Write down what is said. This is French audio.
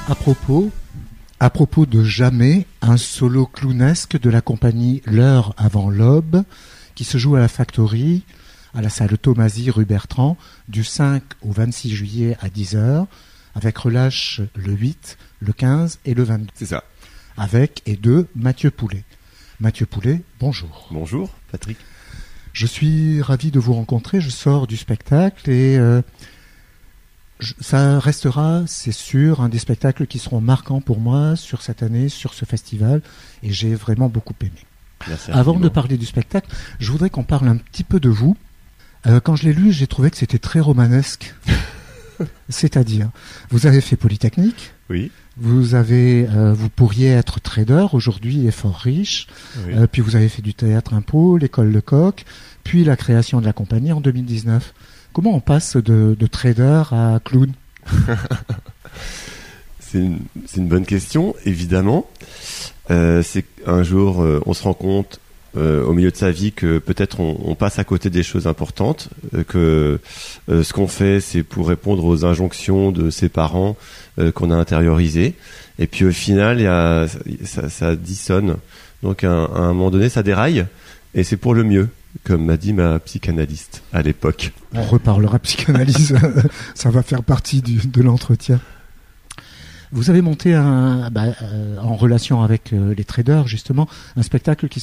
À propos de Jamais, un solo clownesque de la compagnie L'heure avant l'aube, qui se joue à la Factory, à la salle Thomasy rue Bertrand, du 5 au 26 juillet à 10h, avec relâche le 8, le 15 et le 22. C'est ça. Avec et de Mathieu Poulet. Mathieu Poulet, bonjour. Bonjour, Patrick. Je suis ravi de vous rencontrer, je sors du spectacle et ça restera, c'est sûr, un des spectacles qui seront marquants pour moi sur cette année, sur ce festival, et j'ai vraiment beaucoup aimé. Merci. Avant de parler du spectacle, je voudrais qu'on parle un petit peu de vous. Quand je l'ai lu, j'ai trouvé que c'était très romanesque. C'est-à-dire, vous avez fait Polytechnique. Oui. Vous pourriez être trader aujourd'hui et fort riche. Oui. Puis vous avez fait du théâtre Impôt, l'école Lecoq, puis la création de la compagnie en 2019. Comment on passe de trader à clown ? C'est une bonne question, évidemment. C'est un jour, on se rend compte au milieu de sa vie que peut-être on passe à côté des choses importantes, que ce qu'on fait, c'est pour répondre aux injonctions de ses parents qu'on a intériorisées. Et puis au final, ça dissonne. Donc à un moment donné, ça déraille, et c'est pour le mieux, comme m'a dit ma psychanalyste à l'époque. On reparlera psychanalyse, ça va faire partie de l'entretien. Vous avez monté en relation avec les traders, justement, un spectacle qui